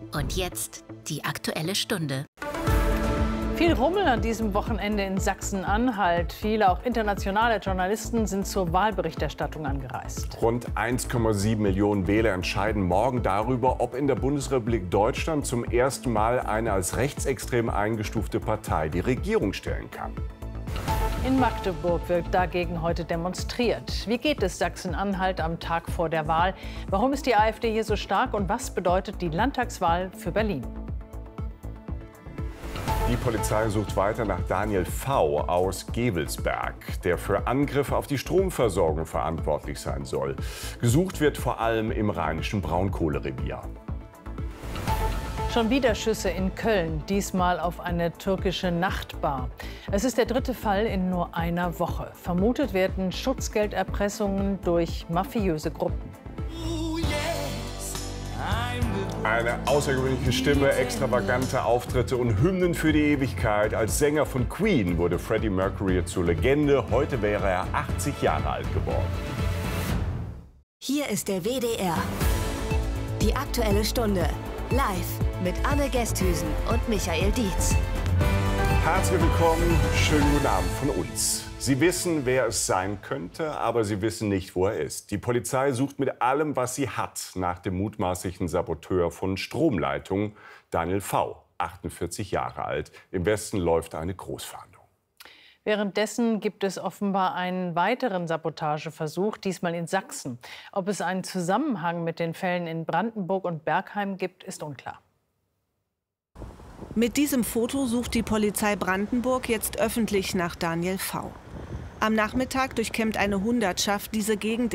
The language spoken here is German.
Und jetzt die Aktuelle Stunde. Viel Rummel an diesem Wochenende in Sachsen-Anhalt. Viele, auch internationale Journalisten, sind zur Wahlberichterstattung angereist. Rund 1,7 Millionen Wähler entscheiden morgen darüber, ob in der Bundesrepublik Deutschland zum ersten Mal eine als rechtsextrem eingestufte Partei die Regierung stellen kann. In Magdeburg wird dagegen heute demonstriert. Wie geht es Sachsen-Anhalt am Tag vor der Wahl? Warum ist die AfD hier so stark und was bedeutet die Landtagswahl für Berlin? Die Polizei sucht weiter nach Daniel V. aus Gevelsberg, der für Angriffe auf die Stromversorgung verantwortlich sein soll. Gesucht wird vor allem im rheinischen Braunkohlerevier. Schon wieder Schüsse in Köln, diesmal auf eine türkische Nachtbar. Es ist der dritte Fall in nur einer Woche. Vermutet werden Schutzgelderpressungen durch mafiöse Gruppen. Eine außergewöhnliche Stimme, extravagante Auftritte und Hymnen für die Ewigkeit. Als Sänger von Queen wurde Freddie Mercury zur Legende. Heute wäre er 80 Jahre alt geworden. Hier ist der WDR. Die Aktuelle Stunde. Live mit Anne Gesthüsen und Michael Dietz. Herzlich willkommen, schönen guten Abend von uns. Sie wissen, wer es sein könnte, aber Sie wissen nicht, wo er ist. Die Polizei sucht mit allem, was sie hat, nach dem mutmaßlichen Saboteur von Stromleitungen, Daniel V., 48 Jahre alt. Im Westen läuft eine Großfahndung. Währenddessen gibt es offenbar einen weiteren Sabotageversuch, diesmal in Sachsen. Ob es einen Zusammenhang mit den Fällen in Brandenburg und Bergheim gibt, ist unklar. Mit diesem Foto sucht die Polizei Brandenburg jetzt öffentlich nach Daniel V. Am Nachmittag durchkämmt eine Hundertschaft diese Gegend